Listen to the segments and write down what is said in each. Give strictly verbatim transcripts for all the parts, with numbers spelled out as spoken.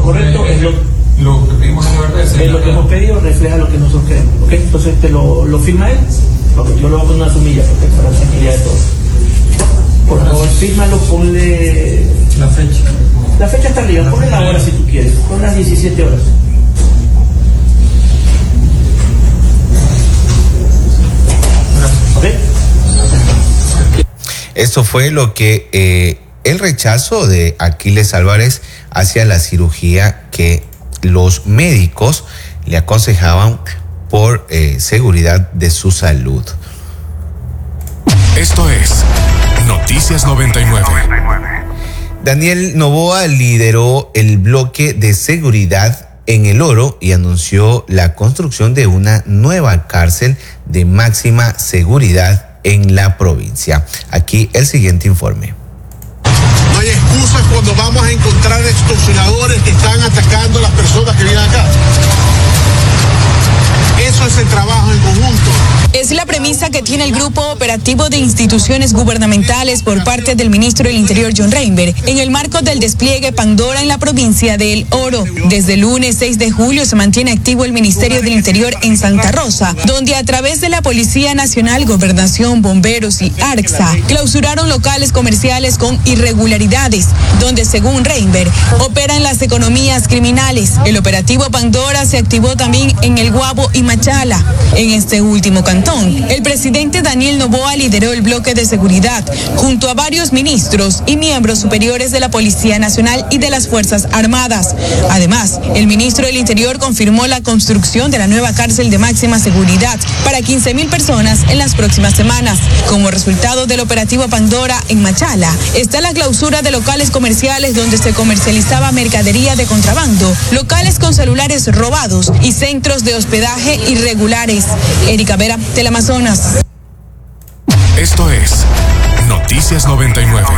correcto, es lo, lo que pedimos en verdad es, es lo que hemos pedido, refleja lo que nosotros queremos. ¿Okay? Entonces te lo, lo firma él, yo lo hago en una sumilla, ¿okay? Para la tranquilidad de todos. Por favor, fírmalo, ponle la fecha. La fecha está arriba, ponle la hora si tú quieres, pon las diecisiete horas. ¿Okay? Esto fue lo que eh, el rechazo de Aquiles Álvarez hacia la cirugía que los médicos le aconsejaban por eh, seguridad de su salud. Esto es Noticias noventa y nueve. Daniel Noboa lideró el bloque de seguridad en El Oro y anunció la construcción de una nueva cárcel de máxima seguridad en la provincia. Aquí el siguiente informe. No hay excusas cuando vamos a encontrar extorsionadores que están atacando a las personas que vienen acá. Eso es el trabajo en conjunto. Es la premisa que tiene el Grupo Operativo de Instituciones Gubernamentales por parte del ministro del Interior, John Reinberg, en el marco del despliegue Pandora en la provincia de El Oro. Desde el lunes seis de julio se mantiene activo el Ministerio del Interior en Santa Rosa, donde a través de la Policía Nacional, Gobernación, Bomberos y ARCSA clausuraron locales comerciales con irregularidades, donde según Reinberg operan las economías criminales. El operativo Pandora se activó también en El Guabo y Machala. En este último cantón, el presidente Daniel Noboa lideró el bloque de seguridad junto a varios ministros y miembros superiores de la Policía Nacional y de las Fuerzas Armadas. Además, el ministro del Interior confirmó la construcción de la nueva cárcel de máxima seguridad para quince mil personas en las próximas semanas. Como resultado del operativo Pandora en Machala, está la clausura de locales comerciales donde se comercializaba mercadería de contrabando, locales con celulares robados y centros de hospedaje irregulares. Erika Vera, Teleamazonas. Esto es Noticias noventa y nueve.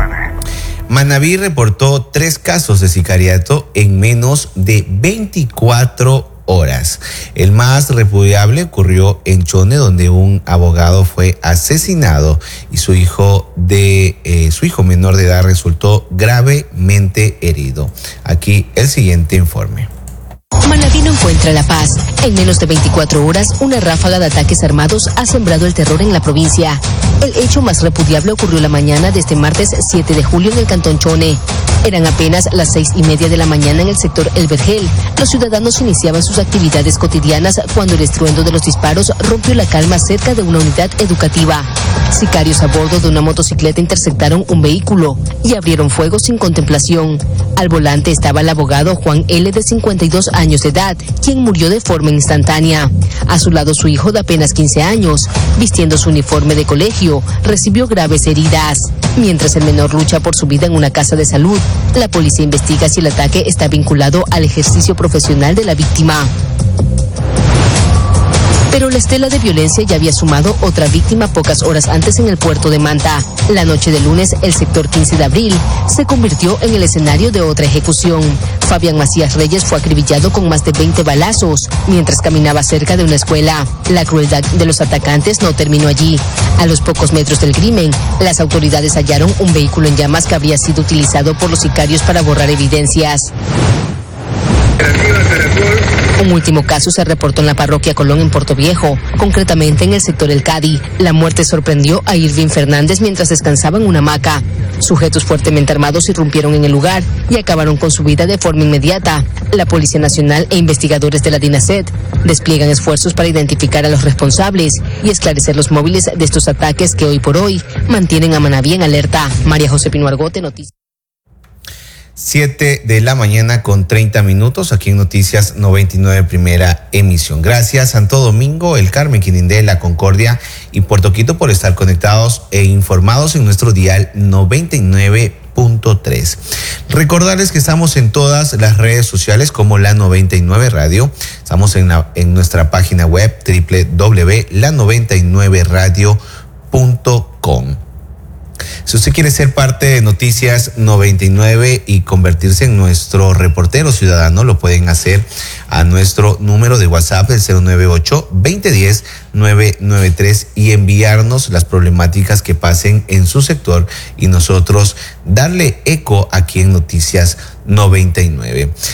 Manabí reportó tres casos de sicariato en menos de veinticuatro horas. El más repudiable ocurrió en Chone, donde un abogado fue asesinado y su hijo de eh, su hijo menor de edad resultó gravemente herido. Aquí el siguiente informe. Manabí no encuentra la paz. En menos de veinticuatro horas, una ráfaga de ataques armados ha sembrado el terror en la provincia. El hecho más repudiable ocurrió la mañana de este martes siete de julio en el cantón Chone. Eran apenas las seis y media de la mañana en el sector El Vergel. Los ciudadanos iniciaban sus actividades cotidianas cuando el estruendo de los disparos rompió la calma cerca de una unidad educativa. Sicarios a bordo de una motocicleta interceptaron un vehículo y abrieron fuego sin contemplación. Al volante estaba el abogado Juan L., de cincuenta y dos años de edad, quien murió de forma instantánea. A su lado su hijo de apenas quince años, vistiendo su uniforme de colegio, recibió graves heridas. Mientras el menor lucha por su vida en una casa de salud, la policía investiga si el ataque está vinculado al ejercicio profesional de la víctima. Pero la estela de violencia ya había sumado otra víctima pocas horas antes en el puerto de Manta. La noche de lunes, el sector quince de abril se convirtió en el escenario de otra ejecución. Fabián Macías Reyes fue acribillado con más de veinte balazos mientras caminaba cerca de una escuela. La crueldad de los atacantes no terminó allí. A los pocos metros del crimen, las autoridades hallaron un vehículo en llamas que habría sido utilizado por los sicarios para borrar evidencias. Un último caso se reportó en la parroquia Colón en Puerto Viejo, concretamente en el sector El Cadi. La muerte sorprendió a Irving Fernández mientras descansaba en una hamaca. Sujetos fuertemente armados irrumpieron en el lugar y acabaron con su vida de forma inmediata. La Policía Nacional e investigadores de la DINASET despliegan esfuerzos para identificar a los responsables y esclarecer los móviles de estos ataques que hoy por hoy mantienen a Manabí en alerta. María José Pino Argote, Noticias. siete de la mañana con treinta minutos aquí en Noticias noventa y nueve, primera emisión. Gracias Santo Domingo, El Carmen, Quinindé, La Concordia y Puerto Quito por estar conectados e informados en nuestro dial noventa y nueve punto tres. Recordarles que estamos en todas las redes sociales como La noventa y nueve Radio. Estamos en, la, en nuestra página web doble u doble u doble u punto la noventa y nueve radio punto com. Si usted quiere ser parte de Noticias noventa y nueve y convertirse en nuestro reportero ciudadano, lo pueden hacer a nuestro número de WhatsApp, el cero nueve ocho, veinte diez, nueve nueve tres, y enviarnos las problemáticas que pasen en su sector y nosotros darle eco aquí en Noticias noventa y nueve.